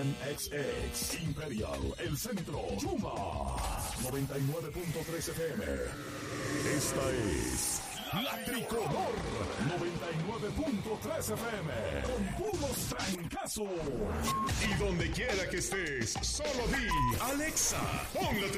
Station XX, Imperial, El Centro, Chuma, 99.3 FM. Esta es La Tricolor, 99.3 FM, con puros trancazos. Y donde quiera que estés, solo di, Alexa, pon la